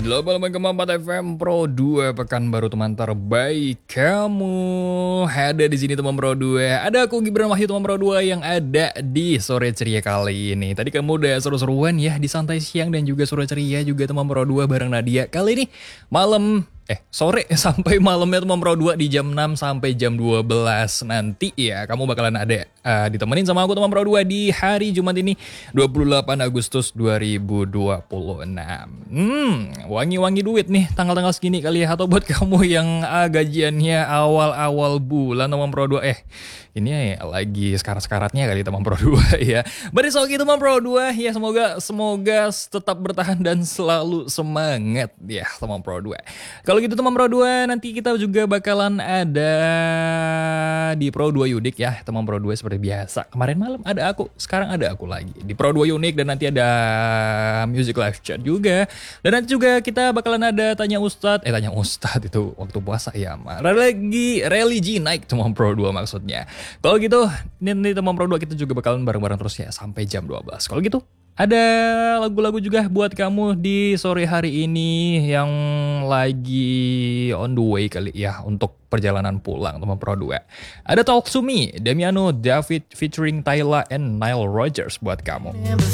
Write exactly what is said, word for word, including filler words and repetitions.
delapan puluh lima koma empat F M Pro dua Pekanbaru, teman terbaik kamu. Ada di sini teman Pro dua. Ada aku Gibran Wahyu teman Pro dua yang ada di sore ceria kali ini. Tadi kamu udah seru-seruan ya di santai siang dan juga sore ceria juga teman Pro dua bareng Nadia. Kali ini malam Eh sore sampai malamnya teman Pro dua di jam enam sampai jam dua belas nanti ya. Kamu bakalan ada uh, ditemenin sama aku teman Pro dua di hari Jumat ini dua puluh delapan Agustus dua ribu dua puluh enam. Hmm, wangi-wangi duit nih tanggal-tanggal segini kali ya. Atau buat kamu yang uh, gajiannya awal-awal bulan teman Pro dua. Eh ini ya, lagi sekarat-sekaratnya kali teman Pro dua ya. But it's okay teman Pro dua ya, semoga semoga tetap bertahan dan selalu semangat ya teman Pro dua. Kalau gitu teman Pro dua, nanti kita juga bakalan ada di Pro dua Unik ya teman Pro dua seperti biasa. Kemarin malam ada aku, sekarang ada aku lagi di Pro dua Unik, dan nanti ada Music Live Chat juga. Dan nanti juga kita bakalan ada Tanya Ustadz, eh Tanya Ustadz itu waktu puasa ya, lagi religi naik teman Pro dua maksudnya. Kalau gitu, ini teman Pro dua kita juga bakalan bareng-bareng terus ya sampai jam dua belas. Kalau gitu, ada lagu-lagu juga buat kamu di sore hari ini yang lagi on the way kali ya untuk perjalanan pulang teman Pro dua. Ada Talk to Me, Damiano David featuring Tyla and Nile Rodgers buat kamu.